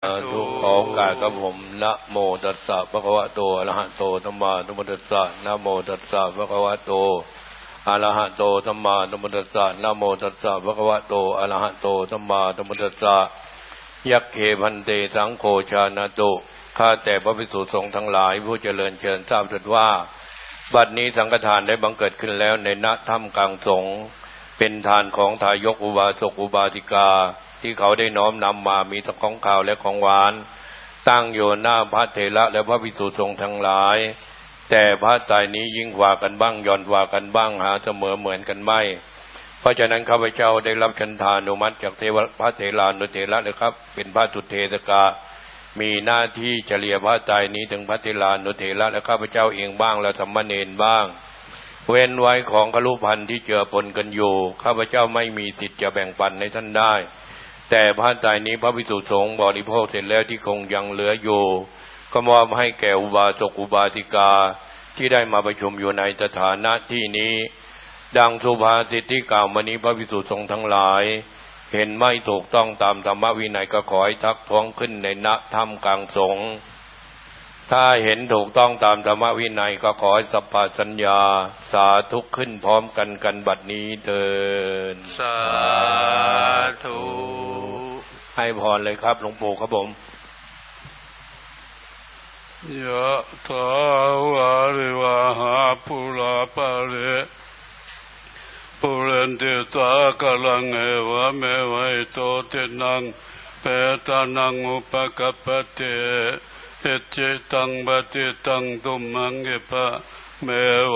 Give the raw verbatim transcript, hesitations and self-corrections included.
ทุกขอโอกาสกับผมนะโมตัสสะภะคะวะโตอะระหะโตสัมมาสัมพุทธัสสะนะโมตัสสะภะคะวะโตอะระหะโตสัมมาสัมพุทธัสสะนะโมตัสสะภะคะวะโตอะระหะโตสัมมาสัมพุทธัสสะยัคเขพันเตสังโฆชานะตุข้าแต่พระภิกษุสงฆ์ทั้งหลายผู้เจริญเชิญทราบเถิดว่าบัดนี้สังฆทานได้บังเกิดขึ้นแล้วในณถ้ำกลางสงฆ์เป็นทานของทายกอุบาสกอุบาสิกาที่เขาได้น้อมนำมามีทั้งของข้าวและของหวานตั้งอยู่หน้าพระเถระและพระภิกษุสงฆ์ทั้งหลายแต่พระสายนี้ยิ่งกว่ากันบ้างย่อนกว่ากันบ้างหาเสมอเหมือนกันไม่เพราะฉะนั้นข้าพเจ้าได้รับฉันทานุมัติจากเทวพระเถรานุเถระเลยครับเป็นพระตุเทศกามีหน้าที่เฉลี่ยพระสายนี้ถึงพระเถรานุเถระและข้าพเจ้าเองบ้างและสมณเณรบ้างเว้นไว้ของคฤหัสถ์ที่เจือปนกันอยู่ข้าพเจ้าไม่มีสิทธิ์จะแบ่งปันให้ท่านได้แต่พระสายนี้พระภิกษุสงฆ์บริโภคเสร็จแล้วที่คงยังเหลืออยู่ก็มอบให้แก่อุบาสกอุบาสิกาที่ได้มาประชุมอยู่ในสถานะที่นี้ดังสุภาษิตที่กล่าวมานี้พระภิกษุสงฆ์ทั้งหลายเห็นไม่ถูกต้องตามธรรมวินัยก็ขอให้ทักท้วงขึ้นในณถ้ำกลางสงฆ์ถ้าเห็นถูกต้องตามธรรมวินัยก็ขอให้สัพพสัญญาสาธุขึ้นพร้อมกันกันบัดนี้เถิดสาธุให้พรเลยครับหลวงปู่ครับผมยะถาวาริวหาปุราปะเรปุเรนติตากะลังเอวะเมวัยโตตินังเปตานังอุปกัปปะเตเอจิตังปฏิตังตุมังเกปะเม